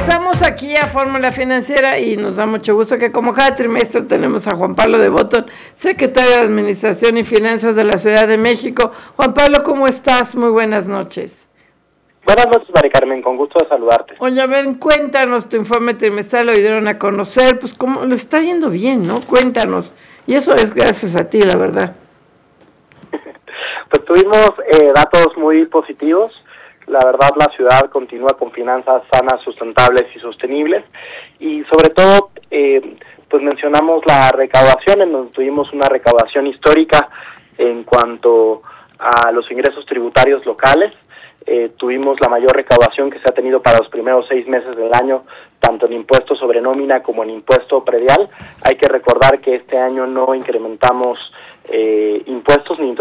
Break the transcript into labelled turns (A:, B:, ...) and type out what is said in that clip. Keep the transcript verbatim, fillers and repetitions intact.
A: Regresamos aquí a Fórmula Financiera y nos da mucho gusto que como cada trimestre tenemos a Juan Pablo de Botton, secretario de Administración y Finanzas de la Ciudad de México. Juan Pablo, ¿cómo estás? Muy buenas noches.
B: Buenas noches, María Carmen, con gusto de saludarte.
A: Oye, a ver, cuéntanos tu informe trimestral, lo dieron a conocer, pues cómo le está yendo bien, ¿no? Cuéntanos. Y eso es gracias a ti, la verdad.
B: Pues tuvimos eh, datos muy positivos. La verdad, la ciudad continúa con finanzas sanas, sustentables y sostenibles. Y sobre todo, eh, pues mencionamos la recaudación, en donde tuvimos una recaudación histórica en cuanto a los ingresos tributarios locales. Eh, tuvimos la mayor recaudación que se ha tenido para los primeros seis meses del año, tanto en impuesto sobre nómina como en impuesto predial. Hay que recordar que este año no incrementamos eh, impuestos ni